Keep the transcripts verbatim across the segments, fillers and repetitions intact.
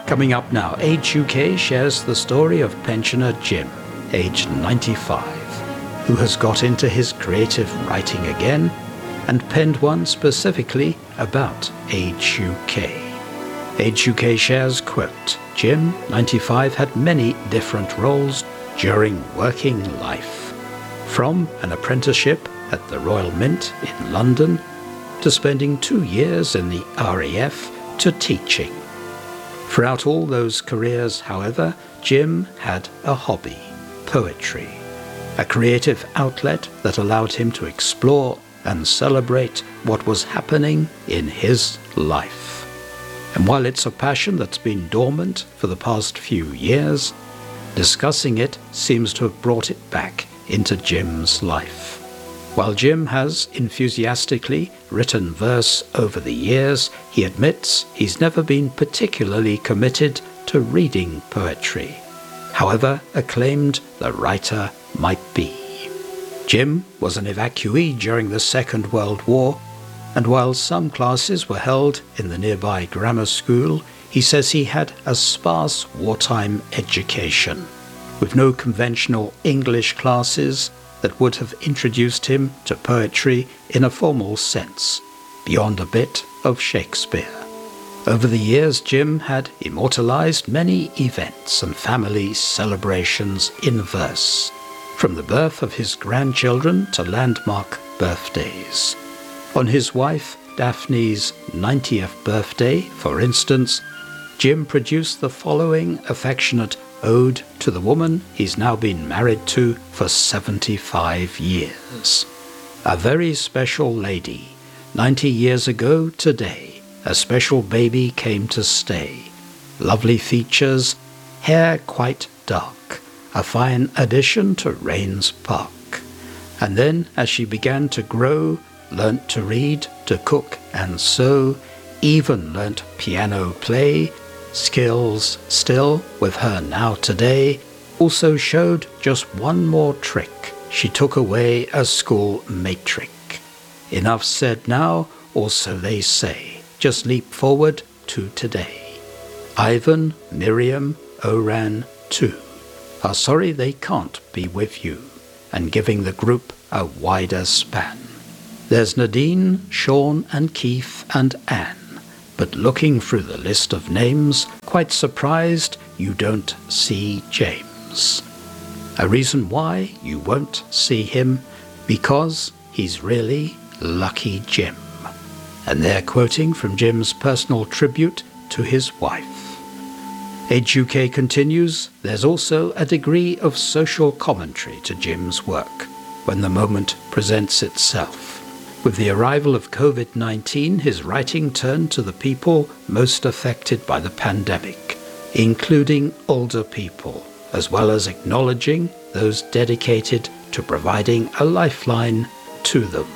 Coming up now, Age U K shares the story of pensioner Jim, aged ninety-five, who has got into his creative writing again and penned one specifically about Age U K. Age U K shares, quote, Jim, ninety-five, had many different roles during working life, from an apprenticeship at the Royal Mint in London to spending two years in the R A F to teaching. Throughout all those careers, however, Jim had a hobby, poetry, a creative outlet that allowed him to explore and celebrate what was happening in his life. And while it's a passion that's been dormant for the past few years, discussing it seems to have brought it back into Jim's life. While Jim has enthusiastically written verse over the years, he admits he's never been particularly committed to reading poetry, however acclaimed the writer might be. Jim was an evacuee during the Second World War, and while some classes were held in the nearby grammar school, he says he had a sparse wartime education, with no conventional English classes that would have introduced him to poetry in a formal sense, beyond a bit of Shakespeare. Over the years, Jim had immortalized many events and family celebrations in verse, from the birth of his grandchildren to landmark birthdays. On his wife Daphne's ninetieth birthday, for instance, Jim produced the following affectionate ode to the woman he's now been married to for seventy-five years. A very special lady, ninety years ago today, a special baby came to stay. Lovely features, hair quite dark, a fine addition to Rains Park. And then, as she began to grow, learnt to read, to cook and sew, even learnt piano play, skills still with her now today, also showed just one more trick. She took away a school matric. Enough said now, or so they say. Just leap forward to today. Ivan, Miriam, Oran, too, are sorry they can't be with you, and giving the group a wider span. There's Nadine, Sean and Keith and Anne. But looking through the list of names, quite surprised you don't see James. A reason why you won't see him, because he's really Lucky Jim. And they're quoting from Jim's personal tribute to his wife. Age U K continues, there's also a degree of social commentary to Jim's work, when the moment presents itself. With the arrival of COVID nineteen, his writing turned to the people most affected by the pandemic, including older people, as well as acknowledging those dedicated to providing a lifeline to them.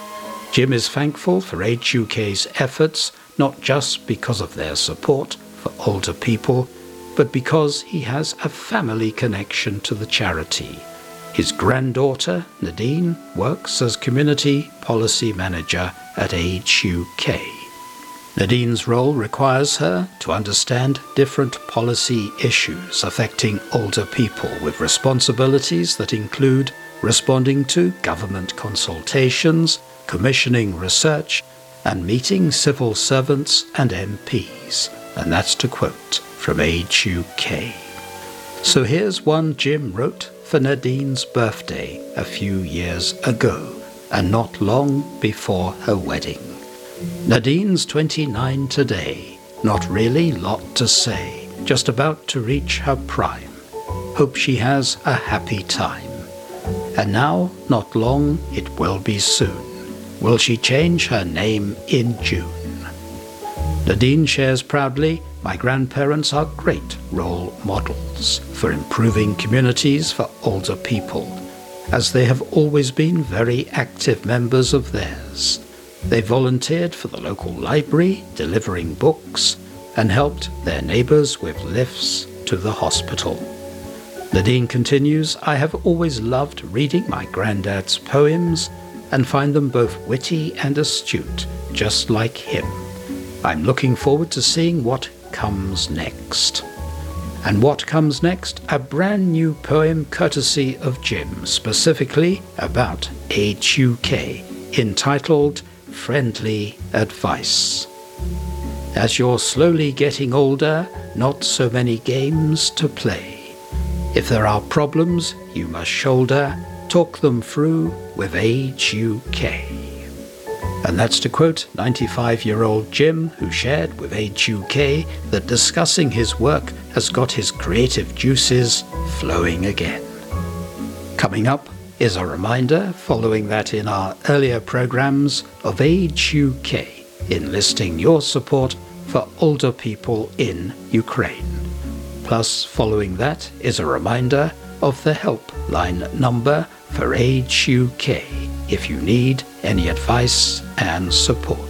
Jim is thankful for Age U K's efforts, not just because of their support for older people, but because he has a family connection to the charity. His granddaughter, Nadine, works as Community Policy Manager at Age U K. Nadine's role requires her to understand different policy issues affecting older people, with responsibilities that include responding to government consultations, commissioning research, and meeting civil servants and M Ps. And that's to quote from Age U K. So here's one Jim wrote for Nadine's birthday a few years ago, and not long before her wedding. Nadine's twenty-nine today, not really lot to say, just about to reach her prime. Hope she has a happy time. And now, not long, it will be soon. Will she change her name in June? Nadine shares proudly, my grandparents are great role models for improving communities for older people, as they have always been very active members of theirs. They volunteered for the local library, delivering books, and helped their neighbours with lifts to the hospital. Nadine continues, I have always loved reading my granddad's poems and find them both witty and astute, just like him. I'm looking forward to seeing what comes next. And what comes next? A brand new poem courtesy of Jim, specifically about H U K, entitled Friendly Advice. As you're slowly getting older, not so many games to play. If there are problems you must shoulder, talk them through with H U K. And that's to quote ninety-five-year-old Jim, who shared with H U K that discussing his work has got his creative juices flowing again. Coming up is a reminder, following that in our earlier programs, of H U K enlisting your support for older people in Ukraine. Plus, following that is a reminder of the helpline number for H U K if you need any advice and support.